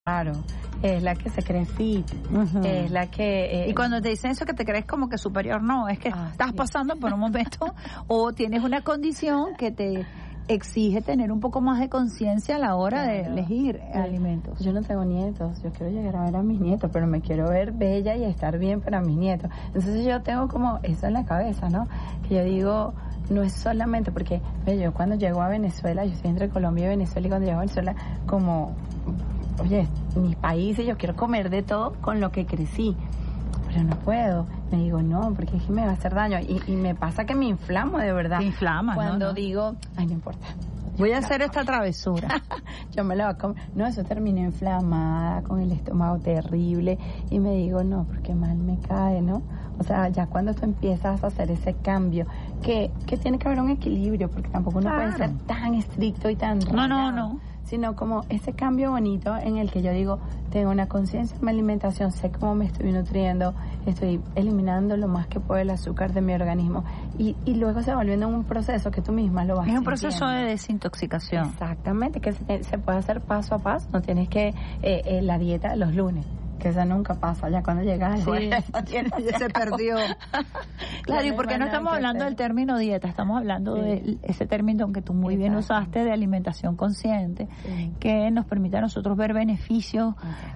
Claro, es la que se cree fit, es la que... Y cuando te dicen eso que te crees como que superior, no, es que estás pasando por un momento o tienes una condición que te exige tener un poco más de conciencia a la hora de elegir alimentos. Yo no tengo nietos, yo quiero llegar a ver a mis nietos, pero me quiero ver bella y estar bien para mis nietos. Entonces yo tengo como eso en la cabeza, ¿no? Que yo digo, no es solamente porque, yo cuando llego a Venezuela, yo estoy entre Colombia y Venezuela, y cuando llego a Venezuela, como... Oye, mi país y yo quiero comer de todo con lo que crecí, pero no puedo. Me digo, no, porque es que me va a hacer daño. Y me pasa que me inflamo de verdad. Te inflamas, cuando digo, ay, no importa. Voy a hacer esta travesura. Yo me la voy a comer. No, eso terminé inflamada, con el estómago terrible. Y me digo, no, porque mal me cae, ¿no? O sea, ya cuando tú empiezas a hacer ese cambio, que tiene que haber un equilibrio, porque tampoco uno puede ser tan estricto y tan rayado. No. Sino como ese cambio bonito en el que yo digo, tengo una conciencia en mi alimentación, sé cómo me estoy nutriendo, estoy eliminando lo más que puedo el azúcar de mi organismo, y luego se va volviendo un proceso que tú misma lo vas sintiendo. Es un proceso sintiendo. de desintoxicación. Exactamente, que se puede hacer paso a paso, no tienes que la dieta los lunes, que esa nunca pasa, ya cuando llegas ya se perdió. Claro, ¿y por qué no estamos hablando del término dieta? Estamos hablando de ese término que tú muy bien usaste, de alimentación consciente, que nos permite a nosotros ver beneficios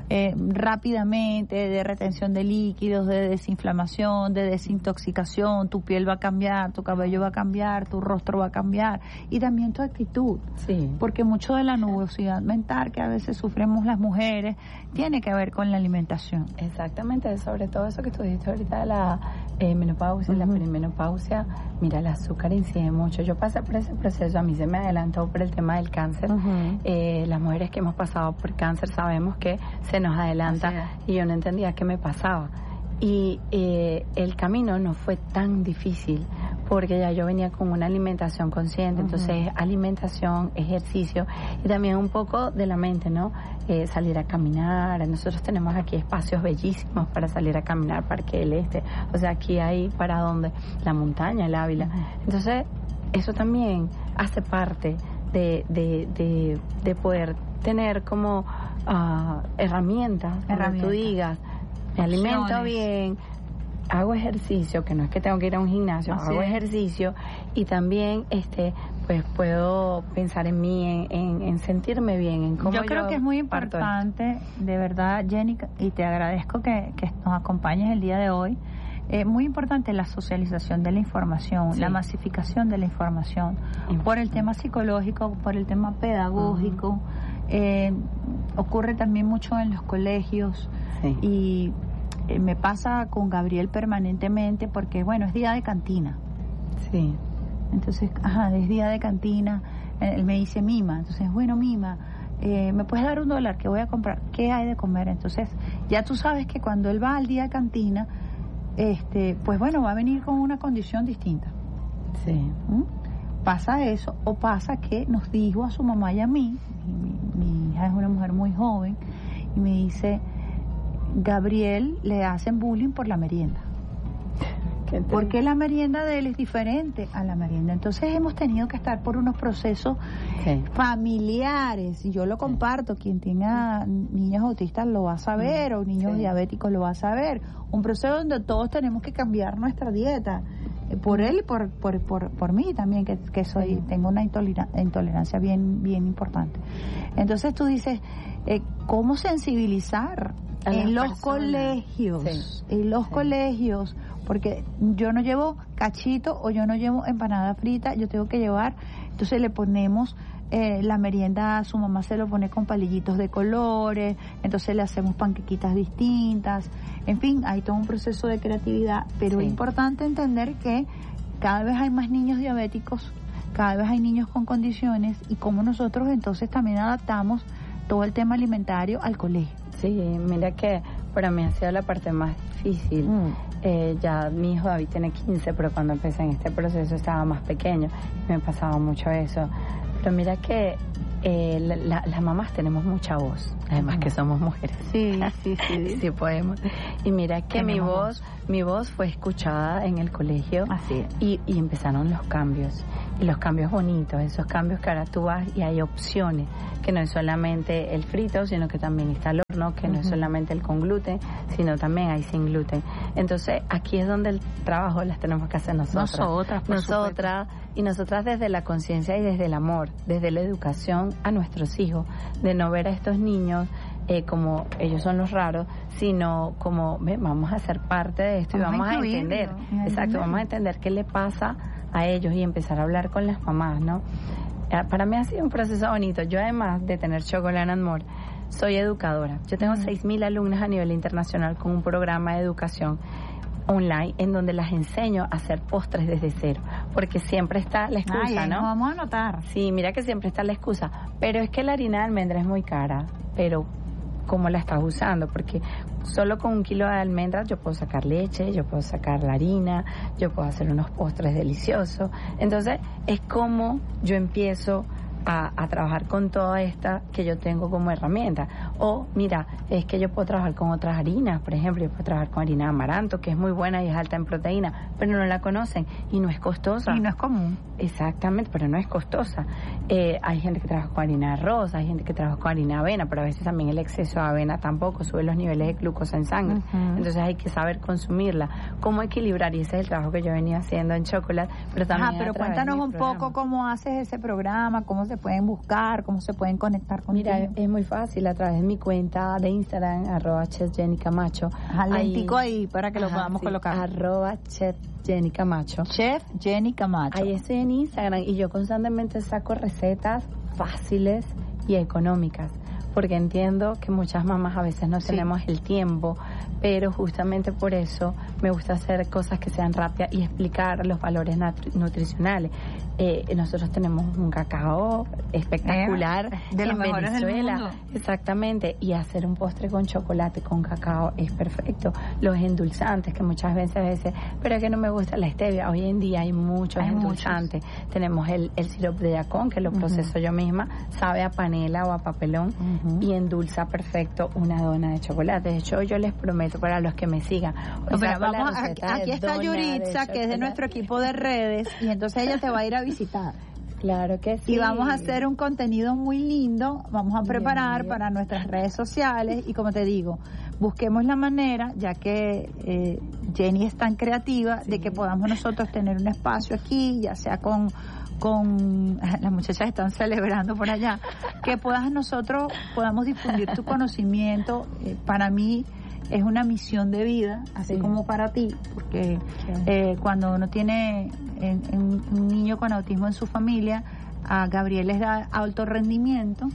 rápidamente, de retención de líquidos, de desinflamación, de desintoxicación. Tu piel va a cambiar, tu cabello va a cambiar, tu rostro va a cambiar, y también tu actitud, porque mucho de la nubosidad mental que a veces sufrimos las mujeres tiene que ver con la alimentación. Exactamente, sobre todo eso que tú dijiste ahorita de la menopausia, la perimenopausia. Mira, el azúcar incide mucho. Yo pasé por ese proceso, a mí se me adelantó por el tema del cáncer. Las mujeres que hemos pasado por cáncer sabemos que se nos adelanta, y yo no entendía qué me pasaba. Y el camino no fue tan difícil, porque ya yo venía con una alimentación consciente, entonces alimentación, ejercicio, y también un poco de la mente, ¿no? Salir a caminar. Nosotros tenemos aquí espacios bellísimos para salir a caminar, Parque del Este, o sea, aquí hay para donde, la montaña, el Ávila. Entonces, eso también hace parte de poder tener como herramientas, donde tú digas, me alimento bien, hago ejercicio, que no es que tengo que ir a un gimnasio, hago ejercicio, y también pues puedo pensar en mí, en sentirme bien, en cómo yo creo que es muy importante, de verdad, Jenny, y te agradezco que nos acompañes el día de hoy. Muy importante la socialización de la información, la masificación de la información, por el tema psicológico, por el tema pedagógico. Ocurre también mucho en los colegios, y me pasa con Gabriel permanentemente, porque bueno, es día de cantina. Entonces, es día de cantina. Él me dice, Mima, entonces, bueno, Mima, ¿me puedes dar $1 que voy a comprar? ¿Qué hay de comer? Entonces, ya tú sabes que cuando él va al día de cantina, pues bueno, va a venir con una condición distinta. Pasa eso, o pasa que nos dijo a su mamá y a mí, mi hija es una mujer muy joven, y me dice, Gabriel le hacen bullying por la merienda. Porque la merienda de él es diferente a la merienda. Entonces hemos tenido que estar por unos procesos familiares, y yo lo comparto, quien tenga niños autistas lo va a saber, o niños diabéticos lo va a saber. Un proceso donde todos tenemos que cambiar nuestra dieta, por él y por mí también, que tengo una intolerancia bien importante. Entonces tú dices, ¿cómo sensibilizar en los colegios? En los colegios, porque yo no llevo cachito o yo no llevo empanada frita, yo tengo que llevar, entonces le ponemos la merienda, su mamá se lo pone con palillitos de colores, entonces le hacemos panquequitas distintas, en fin, hay todo un proceso de creatividad, pero es importante entender que cada vez hay más niños diabéticos, cada vez hay niños con condiciones, y cómo nosotros entonces también adaptamos todo el tema alimentario al colegio. Mira que para mí ha sido la parte más difícil. Ya mi hijo David tiene 15, pero cuando empecé en este proceso estaba más pequeño, y me pasaba mucho eso. Pero mira que las mamás tenemos mucha voz, además que somos mujeres. Sí podemos. Y mira que mi voz fue escuchada en el colegio. Y empezaron los cambios. y los cambios bonitos, esos cambios que ahora tú vas y hay opciones, que no es solamente el frito, sino que también está el horno, que no es solamente el con gluten, sino también hay sin gluten. Entonces, aquí es donde el trabajo las tenemos que hacer nosotras, y nosotras desde la conciencia y desde el amor, desde la educación a nuestros hijos, de no ver a estos niños como ellos son los raros, sino como vamos a ser parte de esto y vamos a entender, vamos a entender qué le pasa a ellos y empezar a hablar con las mamás, ¿no? Para mí ha sido un proceso bonito. Yo, además de tener Chocolate and More, soy educadora. Yo tengo 6.000 alumnas a nivel internacional con un programa de educación online en donde las enseño a hacer postres desde cero, porque siempre está la excusa, ¿no? Vamos a anotar. Sí, mira que siempre está la excusa, pero es que la harina de almendra es muy cara, pero ¿cómo la estás usando? Porque solo con 1 kilo de almendras yo puedo sacar leche, yo puedo sacar la harina, yo puedo hacer unos postres deliciosos. Entonces, es como yo empiezo a trabajar con toda esta que yo tengo como herramienta. O, mira, es que yo puedo trabajar con otras harinas. Por ejemplo, yo puedo trabajar con harina de amaranto, que es muy buena y es alta en proteína, pero no la conocen y no es costosa. Y no es común. Exactamente, pero no es costosa. Hay gente que trabaja con harina de arroz, hay gente que trabaja con harina de avena, pero a veces también el exceso de avena tampoco sube los niveles de glucosa en sangre. Entonces hay que saber consumirla. ¿Cómo equilibrar? Y ese es el trabajo que yo venía haciendo en Chocolate, pero también pero cuéntanos un poco cómo haces ese programa, cómo se pueden buscar, cómo se pueden conectar contigo. Mira, es muy fácil, a través de mi cuenta de Instagram, @chefjennycamacho. Lentico ahí para que lo podamos colocar. @chefjennycamacho. Chef Jenny Camacho. Ahí estoy en Instagram y yo constantemente saco recetas fáciles y económicas, porque entiendo que muchas mamás a veces no tenemos el tiempo, pero justamente por eso me gusta hacer cosas que sean rápidas y explicar los valores nutricionales. Nosotros tenemos un cacao espectacular de los en mejores Venezuela, del mundo. Exactamente, y hacer un postre con chocolate con cacao es perfecto. Los endulzantes, que muchas veces, pero es que no me gusta la stevia. Hoy en día hay muchos endulzantes. Tenemos el sirope de yacón, que lo proceso yo misma, sabe a panela o a papelón y endulza perfecto una dona de chocolate. De hecho, yo les prometo para los que me sigan. Aquí está Yuritza, que es de nuestro equipo de redes, y entonces ella te va a ir a visitar. Claro que sí. Y vamos a hacer un contenido muy lindo, vamos a preparar para nuestras redes sociales y, como te digo, busquemos la manera, ya que Jenny es tan creativa, de que podamos nosotros tener un espacio aquí, ya sea con las muchachas están celebrando por allá, que podamos difundir tu conocimiento. Para mí es una misión de vida, así como para ti, porque cuando uno tiene un niño con autismo en su familia, a Gabriel les da alto rendimiento,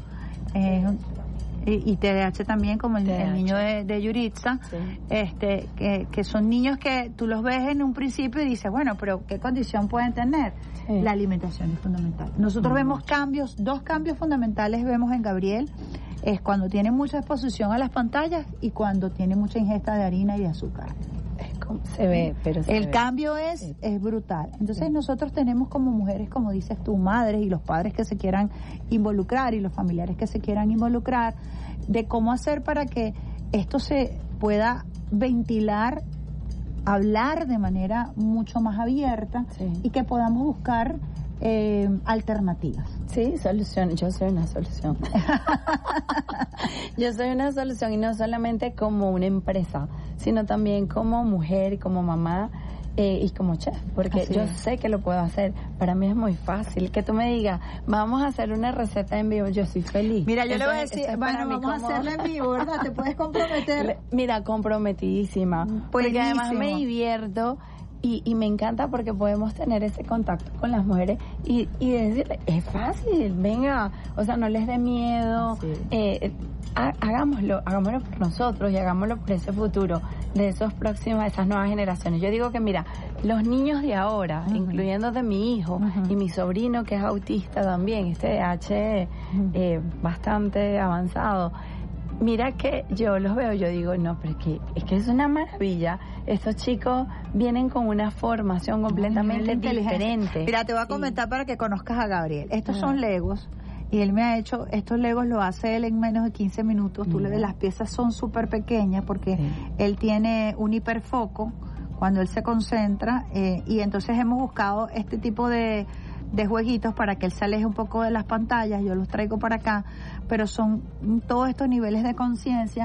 y TDAH también, como el niño de Yuritza, que son niños que tú los ves en un principio y dices, bueno, pero ¿qué condición pueden tener? La alimentación es fundamental. Nosotros vemos dos cambios fundamentales vemos en Gabriel, es cuando tiene mucha exposición a las pantallas y cuando tiene mucha ingesta de harina y de azúcar. Se ve, pero el cambio es brutal. Entonces nosotros tenemos como mujeres, como dices tú, madres y los padres que se quieran involucrar y los familiares que se quieran involucrar, de cómo hacer para que esto se pueda ventilar, hablar de manera mucho más abierta y que podamos buscar alternativas. Sí, solución. Yo soy una solución. Yo soy una solución, y no solamente como una empresa, sino también como mujer y como mamá y como chef, porque yo sé que lo puedo hacer. Para mí es muy fácil que tú me digas, vamos a hacer una receta en vivo, yo soy feliz. Mira, yo le voy a decir, bueno, vamos a hacerla en vivo, ¿verdad? ¿Te puedes comprometer? Mira, comprometidísima, porque además me divierto. Y me encanta porque podemos tener ese contacto con las mujeres y decirle, es fácil, venga, o sea, no les dé miedo, hagámoslo por nosotros y hagámoslo por ese futuro de esas nuevas generaciones. Yo digo que, mira, los niños de ahora, incluyendo de mi hijo y mi sobrino que es autista también, TDAH bastante avanzado, mira que yo los veo, yo digo, no, pero es que es una maravilla. Estos chicos vienen con una formación completamente diferente. Mira, te voy a comentar para que conozcas a Gabriel. Estos son Legos, y él me ha hecho, estos Legos lo hace él en menos de 15 minutos. Tú le ves, las piezas son súper pequeñas porque él tiene un hiperfoco cuando él se concentra, y entonces hemos buscado este tipo de de jueguitos para que él se aleje un poco de las pantallas, yo los traigo para acá, pero son todos estos niveles de conciencia